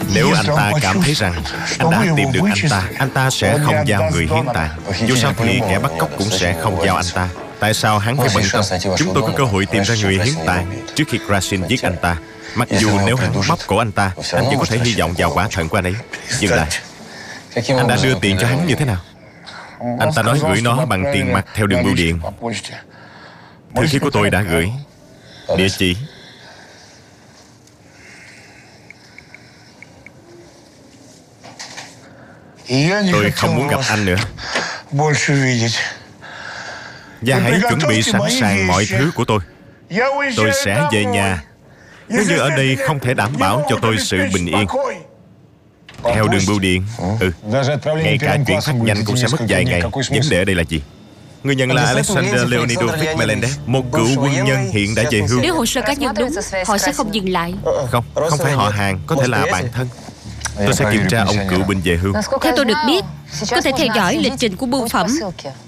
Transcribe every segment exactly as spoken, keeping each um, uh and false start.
Nếu anh ta cảm thấy rằng anh đã tìm được anh ta, anh ta sẽ không giao người hiến tạng. Dù sao thì kẻ bắt cóc cũng sẽ không giao anh ta. Tại sao hắn phải bận tâm? Chúng tôi có cơ hội tìm ra người hiến tạng trước khi Krasin giết anh ta. Mặc dù nếu hắn bóp cổ anh ta, anh chỉ có thể hy vọng vào quả thận của anh ấy. Dừng lại. Anh đã đưa tiền cho hắn như thế nào? Anh ta nói gửi nó bằng tiền mặt theo đường bưu điện. Thư ký của tôi đã gửi. Địa chỉ. Tôi không muốn gặp anh nữa. Và hãy chuẩn bị sẵn sàng mọi thứ của tôi. Tôi sẽ về nhà. Nếu như ở đây không thể đảm bảo cho tôi sự bình yên. Theo đường bưu điện. Ừ. Ngay cả chuyển phát nhanh cũng sẽ mất vài ngày. Vấn đề ở đây là gì? Người nhận là Alexander Leonidovich Melendez, một cựu quân nhân hiện đã về hưu. Nếu hồ sơ cá nhân đúng, họ sẽ không dừng lại. Không, không phải họ hàng, có thể là bạn thân. Tôi sẽ kiểm tra ông cựu binh về hưu. Theo tôi được biết, có thể theo dõi lịch trình của bưu phẩm.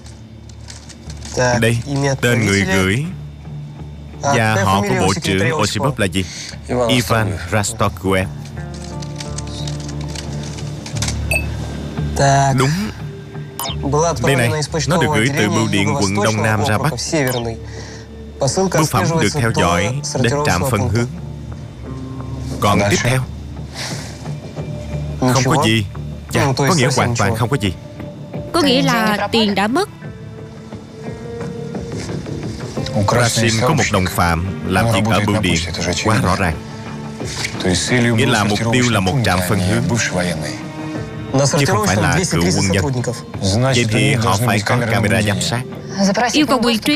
Đây, tên người gửi và họ của Bộ trưởng Osipov là gì? Ivan Rastoguev. Đúng. Đây này, nó được gửi từ bưu điện quận Đông Nam ra Bắc. Bưu phẩm được theo dõi đến trạm phân hướng. Còn tiếp theo không có gì. Chà, có nghĩa hoàn toàn không có gì. Có nghĩa là tiền đã mất. Krasin có một đồng phạm làm việc ở bưu điện. Quá rõ ràng. Nghĩa là mục tiêu là một trạm phân hướng, chứ không phải là cựu quân nhân. Vậy thì họ phải có camera giám sát. Yêu cầu quyền truy